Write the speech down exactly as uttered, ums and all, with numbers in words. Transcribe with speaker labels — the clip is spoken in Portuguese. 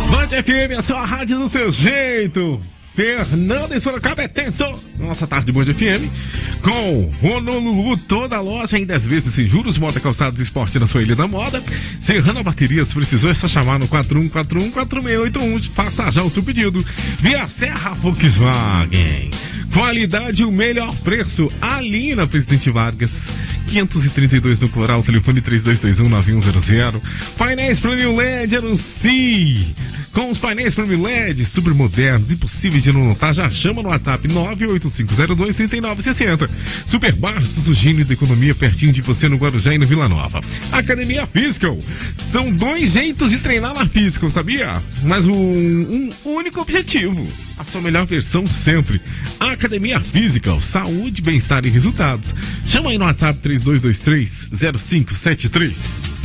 Speaker 1: Band F M, a sua rádio do seu jeito. Fernando em Sorocaba é tenso. Nossa tarde de Band F M. Com Honolulu, toda a loja em dez vezes sem juros. Moda, calçados e esporte na sua ilha da moda. Serrana Baterias, precisou é só chamar no quatro um quatro um, quatro seis oito um. Faça já o seu pedido. Via Serra Volkswagen. Qualidade e o melhor preço. Ali na Presidente Vargas, quinhentos e trinta e dois no Coral. Telefone três dois dois um, nove um zero zero. Painéis Premium L E D, anuncie. Com os painéis Premium L E D super modernos, impossíveis de não notar, já chama no WhatsApp nove oito cinco zero dois, três nove seis zero. Super Bastos, o gênio da economia, pertinho de você no Guarujá e no Vila Nova. Academia Physical. São dois jeitos de treinar na Physical, sabia? Mas um, um único objetivo. A sua melhor versão sempre. A Academia Physical. Saúde, bem-estar e resultados. Chama aí no WhatsApp três dois dois três, zero cinco sete três.